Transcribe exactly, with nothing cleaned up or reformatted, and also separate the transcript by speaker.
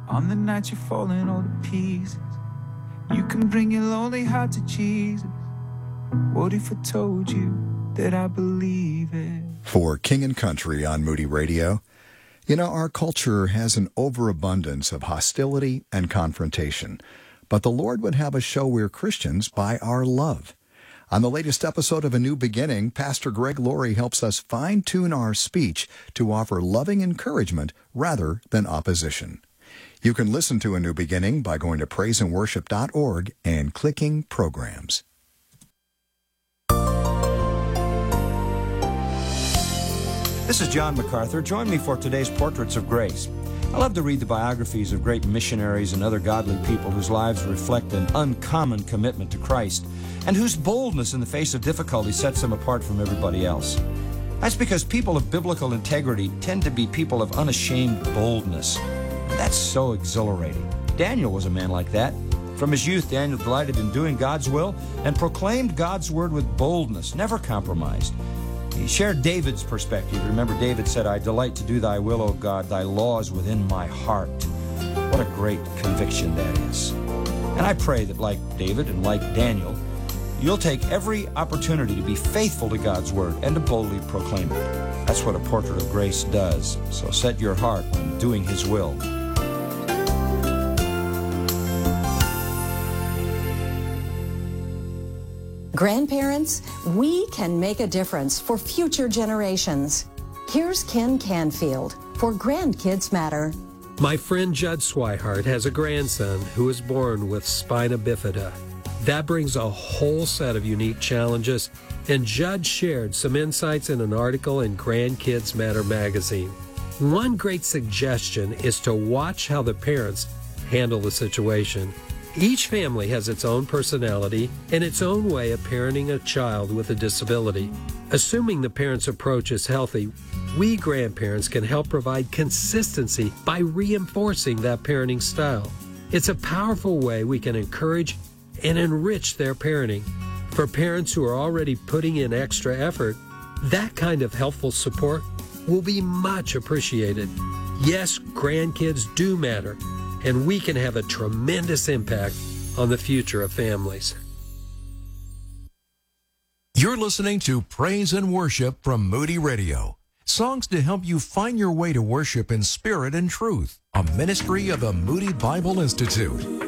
Speaker 1: On the night you're falling all to pieces, you can bring your lonely heart to Jesus. What if I told you that I believe it?
Speaker 2: For King and Country on Moody Radio, you know, our culture has an overabundance of hostility and confrontation, but the Lord would have us show we're Christians by our love. On the latest episode of A New Beginning, Pastor Greg Laurie helps us fine-tune our speech to offer loving encouragement rather than opposition. You can listen to A New Beginning by going to praise and worship dot org and clicking Programs.
Speaker 3: This is John MacArthur. Join me for today's Portraits of Grace. I love to read the biographies of great missionaries and other godly people whose lives reflect an uncommon commitment to Christ and whose boldness in the face of difficulty sets them apart from everybody else. That's because people of biblical integrity tend to be people of unashamed boldness. And that's so exhilarating. Daniel was a man like that. From his youth, Daniel delighted in doing God's will and proclaimed God's word with boldness, never compromised. He shared David's perspective. Remember, David said, I delight to do thy will, O God, thy law is within my heart. What a great conviction that is. And I pray that like David and like Daniel, you'll take every opportunity to be faithful to God's word and to boldly proclaim it. That's what a Portrait of Grace does. So set your heart on doing his will.
Speaker 4: Grandparents, we can make a difference for future generations. Here's Ken Canfield for Grandkids Matter.
Speaker 5: My friend Judd Swihart has a grandson who was born with spina bifida. That brings a whole set of unique challenges, and Judd shared some insights in an article in Grandkids Matter magazine. One great suggestion is to watch how the parents handle the situation. Each family has its own personality and its own way of parenting a child with a disability. Assuming the parent's approach is healthy, we grandparents can help provide consistency by reinforcing that parenting style. It's a powerful way we can encourage and enrich their parenting. For parents who are already putting in extra effort, that kind of helpful support will be much appreciated. Yes, grandkids do matter, and we can have a tremendous impact on the future of families.
Speaker 6: You're listening to Praise and Worship from Moody Radio. Songs to help you find your way to worship in spirit and truth. A ministry of the Moody Bible Institute.